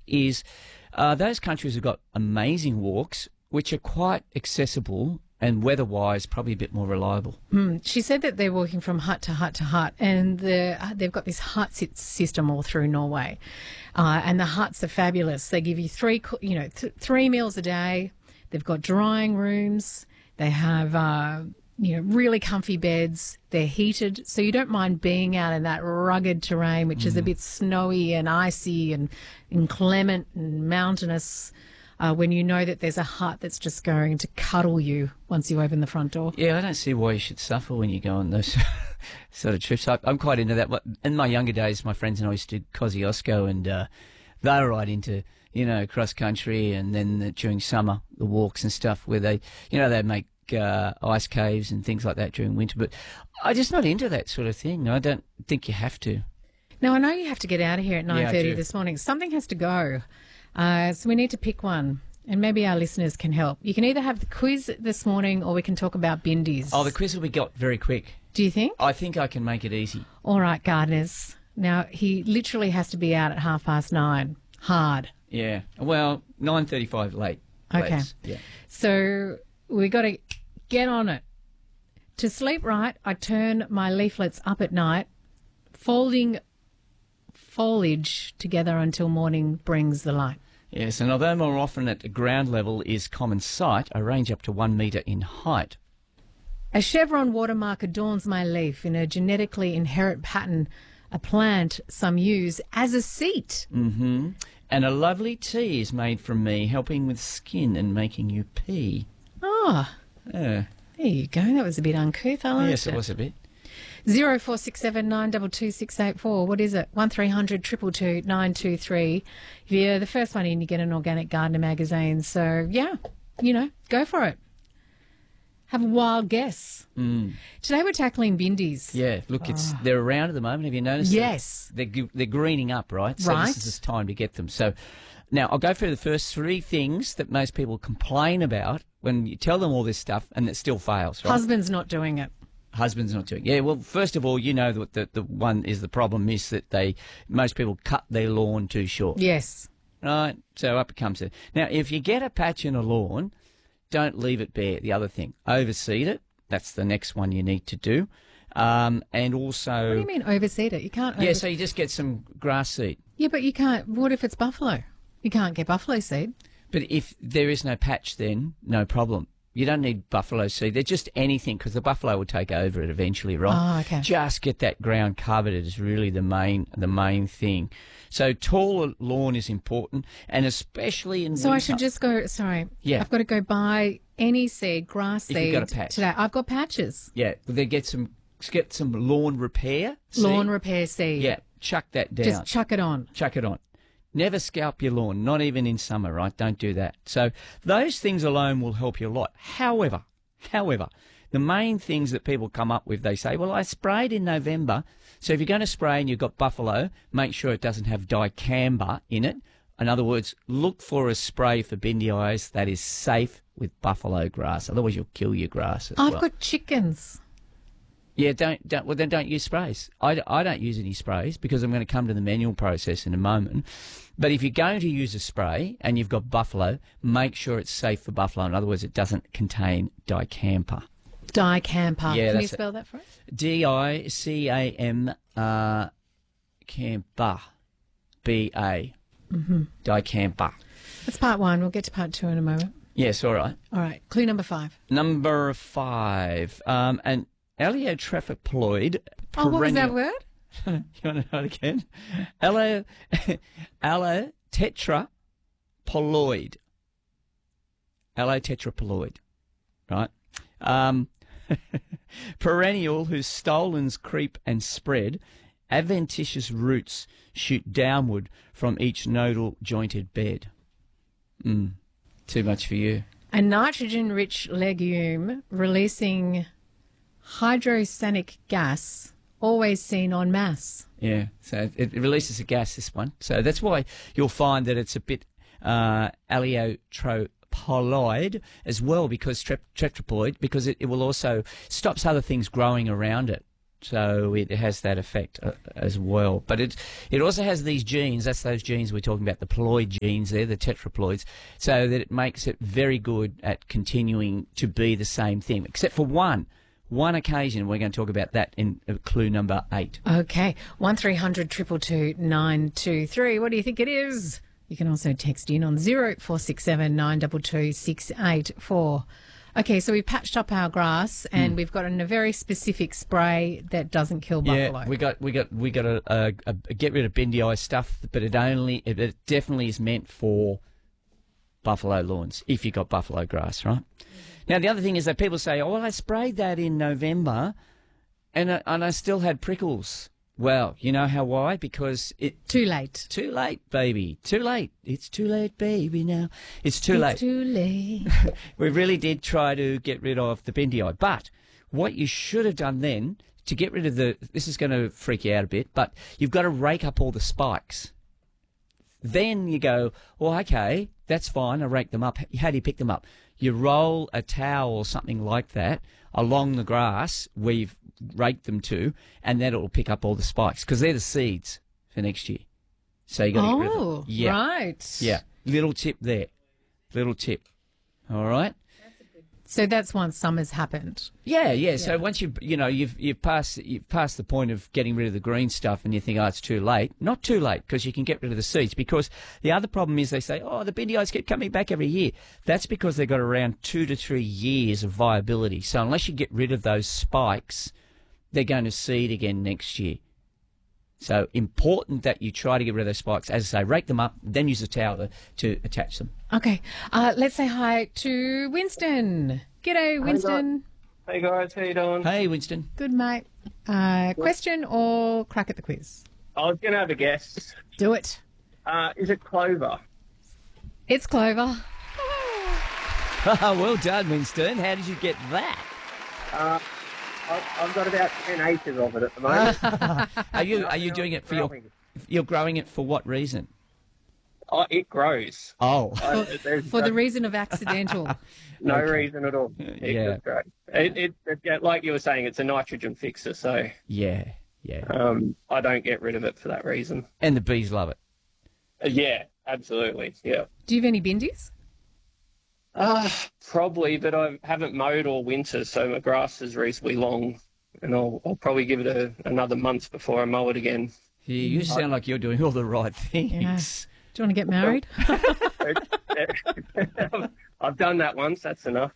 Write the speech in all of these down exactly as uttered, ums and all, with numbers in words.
is uh, those countries have got amazing walks, which are quite accessible and weather-wise probably a bit more reliable. Mm. She said that they're walking from hut to hut to hut, and the, they've got this hut system all through Norway, uh, and the huts are fabulous. They give you three, you know, th- three meals a day. They've got drying rooms. They have, uh, you know, really comfy beds. They're heated, so you don't mind being out in that rugged terrain, which mm. is a bit snowy and icy and inclement and mountainous. Uh, when you know that there's a hut that's just going to cuddle you once you open the front door. Yeah, I don't see why you should suffer when you go on those sort of trips. I, I'm quite into that. In my younger days, my friends and I used to do Kosciuszko, and uh, they were right into, you know, cross-country, and then the, during summer, the walks and stuff where they, you know, they'd make uh, ice caves and things like that during winter. But I'm just not into that sort of thing. I don't think you have to. Now, I know you have to get out of here at nine thirty yeah, this morning. Something has to go. Uh, so we need to pick one, and maybe our listeners can help. You can either have the quiz this morning, or we can talk about bindies. Oh, the quiz will be got very quick. Do you think? I think I can make it easy. All right, gardeners. Now, he literally has to be out at half past nine. Hard. Yeah. Well, nine thirty-five late. Okay. Late. Yeah. So we got to get on it. To sleep right, I turn my leaflets up at night, folding foliage together until morning brings the light. Yes, and although more often at ground level is common sight, I range up to one metre in height. A chevron watermark adorns my leaf in a genetically inherent pattern, a plant some use as a seat. Mm-hmm. And a lovely tea is made from me, helping with skin and making you pee. Oh, Yeah. there you go. That was a bit uncouth. I liked Yes, it. it was a bit. Zero four six seven nine two two six eight four. What is it? One three hundred two two two nine two three. If you're the first one in, you get an Organic Gardener magazine. So yeah, you know, go for it. Have a wild guess. Mm. Today we're tackling bindies. Yeah, look, it's Oh. they're around at the moment. Have you noticed? Yes. They're, they're, they're greening up, right? So Right. this is the time to get them. So now I'll go through the first three things that most people complain about when you tell them all this stuff and it still fails, right? Husband's not doing it. Husband's not doing. Yeah, well, first of all, you know that the, the one is the problem is that they most people cut their lawn too short. Yes. Right, so up it comes. Now, if you get a patch in a lawn, don't leave it bare. The other thing, overseed it. That's the next one you need to do. Um, and also... What do you mean overseed it? You can't... Yeah, over- so you just get some grass seed. Yeah, but you can't... What if it's buffalo? You can't get buffalo seed. But if there is no patch then, no problem. You don't need buffalo seed. They're just anything because the buffalo will take over it eventually, right? Oh, okay. Just get that ground covered is really the main the main thing. So tall lawn is important, and especially in So winter. I should just go... Sorry. Yeah. I've got to go buy any seed, grass If seed... you've got a patch. today. I've got patches. Yeah, they get some get some lawn repair seed. Lawn repair seed. Yeah, chuck that down. Just chuck it on. Chuck it on. Never scalp your lawn, not even in summer, right? Don't do that. So those things alone will help you a lot. However, however, the main things that people come up with, they say, well, I sprayed in November. So if you're going to spray and you've got buffalo, make sure it doesn't have dicamba in it. In other words, look for a spray for bindi eyes that is safe with buffalo grass. Otherwise, you'll kill your grass as I've well. got chickens. Yeah, don't, don't, well, then don't use sprays. I, I don't use any sprays because I'm going to come to the manual process in a moment. But if you're going to use a spray and you've got buffalo, make sure it's safe for buffalo. In other words, it doesn't contain dicamba. Dicamba. Yeah, Can you that's it. spell that for us? D I C A M, uh, Campa, B A. Mm-hmm. Dicamba. That's part one. We'll get to part two in a moment. Yes, all right. All right. Clue number five. Number five, um, an allotetraploid. Oh, what was that perennial- word? You want to know it again? Allo, allotetraploid. Allotetraploid, right? Um, perennial whose stolons creep and spread, adventitious roots shoot downward from each nodal jointed bed. Mm, too much for you. A nitrogen-rich legume releasing hydrosanic gas, always seen en masse. Yeah, so it, it releases a gas, this one. So that's why you'll find that it's a bit uh, allotetraploid as well, because tre- tetraploid, because it, it will also stops other things growing around it. So it has that effect uh, as well. But it it also has these genes, that's those genes we're talking about, the ploid genes there, the tetraploids, so that it makes it very good at continuing to be the same thing, except for one. One occasion. We're going to talk about that in uh, clue number eight. Okay, one three hundred two two two nine two three. What do you think it is? You can also text in on zero four six seven nine two two six eight four. Okay, so we've patched up our grass and mm. we've got a very specific spray that doesn't kill buffalo. Yeah, we got we got we got a, a, a get rid of bendy eye stuff, but it only it, it definitely is meant for buffalo lawns if you got buffalo grass, right? Mm-hmm. Now the other thing is that people say, "Oh, well, I sprayed that in November, and I, and I still had prickles." Well, you know how why? Because it... Too late. Too late, baby. Too late. It's too late, baby, now. It's too it's late. It's too late. We really did try to get rid of the bendy eye. But what you should have done then, to get rid of the... This is going to freak you out a bit, but you've got to rake up all the spikes. Then you go, well, okay, that's fine. I rake them up. How do you pick them up? You roll a towel or something like that along the grass where you've raked them to, and then it'll pick up all the spikes because they're the seeds for next year. So you got to oh, get rid of them. Yeah. Right. Yeah. Little tip there. Little tip. All right. So that's once summer's happened. Yeah, yeah, yeah. So once you you know you've you've passed you've passed the point of getting rid of the green stuff, and you think, oh, it's too late. Not too late, because you can get rid of the seeds. Because the other problem is they say, oh, the bendy eyes keep coming back every year. That's because they've got around two to three years of viability. So unless you get rid of those spikes, they're going to seed again next year. So important that you try to get rid of those spikes. As I say, rake them up, then use a towel to, to attach them. Okay. Uh, let's say hi to Winston. G'day, Winston. Hey, guys. How you doing? Hey, Winston. Good, mate. Uh, question or crack at the quiz? I was going to have a guess. Do it. Uh, is it clover? It's clover. Well done, Winston. How did you get that? Uh, I've, I've got about ten acres of it at the moment. Are you are you doing it for your... You're growing it for what reason? Oh, it grows. Oh. Uh, for for the reason of accidental. No Okay. reason at all. It Yeah. just grows. It, it, it, yeah, like you were saying, it's a nitrogen fixer, so Yeah, yeah. um, I don't get rid of it for that reason. And the bees love it. Uh, yeah, absolutely. Yeah. Do you have any bindies? Uh, probably, but I haven't mowed all winter, so my grass is reasonably long, and I'll, I'll probably give it a, another month before I mow it again. Yeah, you sound like you're doing all the right things. Yeah. Do you want to get married? I've done that once, that's enough.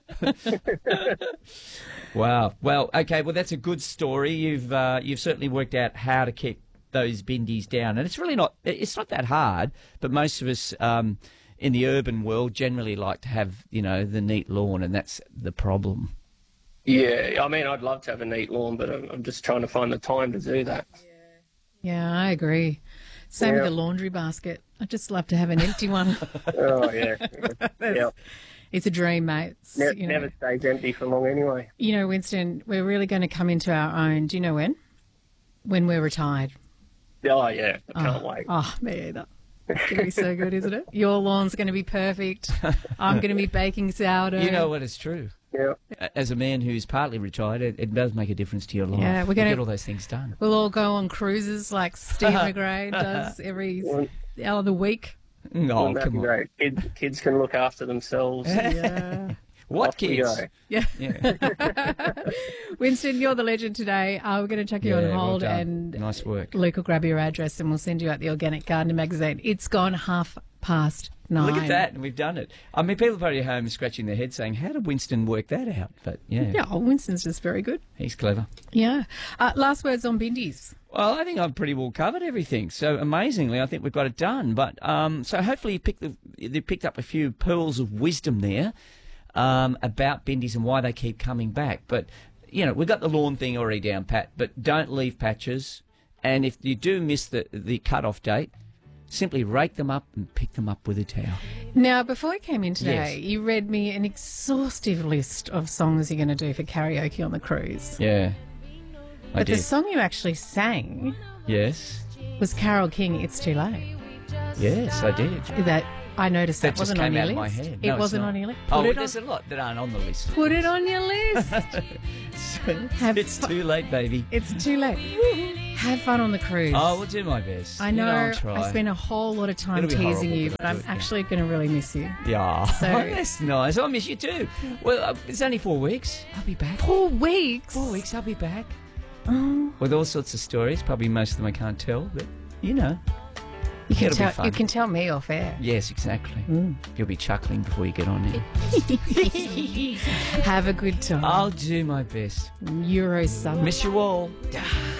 Wow. Well, okay. Well, that's a good story. You've uh, you've certainly worked out how to keep those bindies down, and it's really not it's not that hard. But most of us um, in the urban world generally like to have, you know, the neat lawn, and that's the problem. Yeah, I mean, I'd love to have a neat lawn, but I'm, I'm just trying to find the time to do that. Yeah, I agree. Same Yeah. with the laundry basket. I'd just love to have an empty one. Oh, yeah. Yeah. It's a dream, mate. It's, Ne- you know, never stays empty for long anyway. You know, Winston, we're really going to come into our own. Do you know when? When we're retired. Oh, yeah. I can't oh, wait. Oh, me either. It's going to be so good, isn't it? Your lawn's going to be perfect. I'm going to be baking sourdough. You know what? It's true. Yeah. As a man who's partly retired, it, it does make a difference to your life. Yeah, we're You gonna- get all those things done. We'll all go on cruises like Steve McGray does every other week. Oh, Wouldn't that come be on. great? Kids, kids can look after themselves. Yeah. What Off we kids? go. Yeah. Yeah. Winston, you're the legend today. Uh, we're going to chuck you Yeah, on well hold done. and Nice work. Luke will grab your address and we'll send you out the Organic Gardener magazine. It's gone half past nine. Look at that, and we've done it. I mean, people are probably at home scratching their heads saying, how did Winston work that out? But, yeah, Yeah, oh, Winston's just very good. he's clever. Yeah. Uh, last words on bindies. Well, I think I've pretty well covered everything. So amazingly, I think we've got it done. But um, so hopefully you picked the, you picked up a few pearls of wisdom there um, about bindies and why they keep coming back. But, you know, we've got the lawn thing already down pat, but don't leave patches. And if you do miss the, the cut-off date, simply rake them up and pick them up with a towel. Now, before you came in today, Yes. you read me an exhaustive list of songs you're going to do for karaoke on the cruise. Yeah, I But did. the song you actually sang Yes, was Carole King, It's Too Late. yes, I did. That I noticed that, That just wasn't on came your out of list. my head. It No, it's wasn't not. on your list. Oh, Put, it there's on, a lot that aren't on the list. put it on your list. So Have It's fu- too late, baby. It's too late. Have fun on the cruise. I will do my best. I You know, I'll try. I spent a whole lot of time It'll be teasing horrible, you, but but I'll I'm do it, yeah. actually going to really miss you. Yeah. So- That's nice. I miss you too. Well, uh, it's only four weeks. I'll be back. Four weeks. Four weeks, I'll be back. Oh, With all sorts of stories. Probably most of them I can't tell, but you know. you can It'll be tell. fun. You can tell me off air. Yes, exactly. You'll be chuckling before you get on there. Have a good time. I'll do my best. Euro summer. Miss you all. Ah.